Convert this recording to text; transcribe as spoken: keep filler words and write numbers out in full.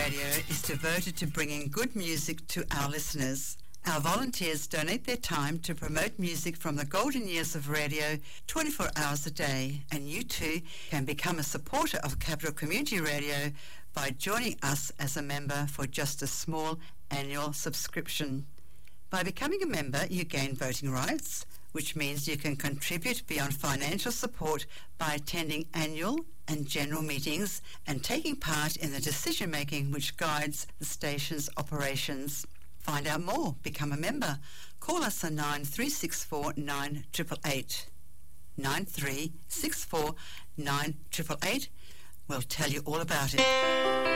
Radio is devoted to bringing good music to our listeners. Our volunteers donate their time to promote music from the golden years of radio twenty-four hours a day, and you too can become a supporter of Capital Community Radio by joining us as a member for just a small annual subscription. By becoming a member, you gain voting rights, which means you can contribute beyond financial support by attending annual and general meetings and taking part in the decision-making which guides the station's operations. Find out more. Become a member. Call us on nine three six four nine eight eight eight. nine three six four nine eight eight eight. We'll tell you all about it.